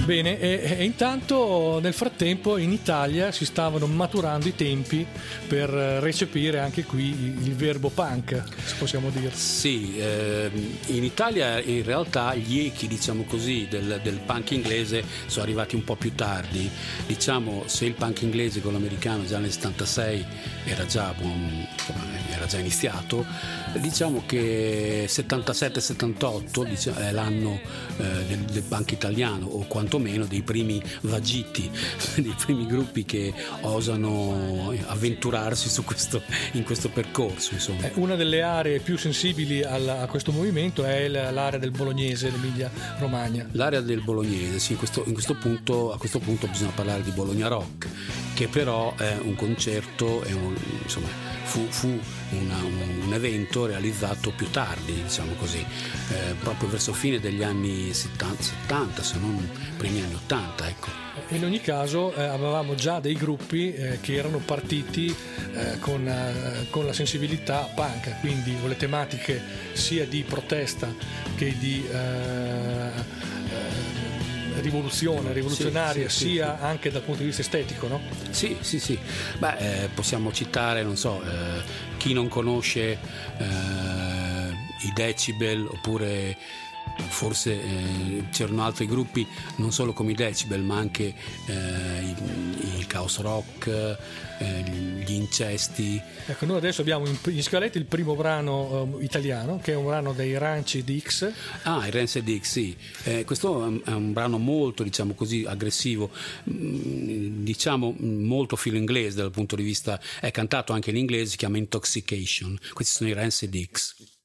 Bene, e intanto nel frattempo in Italia si stavano maturando i tempi per recepire anche qui il verbo punk, se possiamo dire. Sì, in Italia in realtà gli echi, diciamo così, del punk inglese sono arrivati un po' più tardi. Diciamo, se il punk inglese con l'americano già nel 76 era già iniziato, diciamo che 77-78 è l'anno del punk italiano, o quantomeno dei primi vagiti, dei primi gruppi che osano avventurarsi in questo percorso, insomma. Una delle aree più sensibili a questo movimento è l'area del Bolognese, l'Emilia Romagna. L'area del Bolognese, sì, a questo punto bisogna parlare di Bologna Rock, che però è un concerto, fu un evento realizzato più tardi, diciamo così, proprio verso fine degli anni 70, se non primi anni 80, ecco. In ogni caso avevamo già dei gruppi che erano partiti con la sensibilità punk, quindi con le tematiche sia di protesta che di rivoluzionaria, sì, sia anche dal punto di vista estetico, no? Sì. Beh, possiamo citare, non so, chi non conosce i Decibel, oppure forse c'erano altri gruppi non solo come i Decibel, ma anche il Chaos Rock, gli Incesti. Ecco, noi adesso abbiamo in scaletta il primo brano italiano, che è un brano dei Rancid X. I Rancid X, sì. Questo è un brano molto, diciamo così, aggressivo, diciamo molto filo inglese dal punto di vista, è cantato anche in inglese, si chiama Intoxication. Questi sono i Rancid X.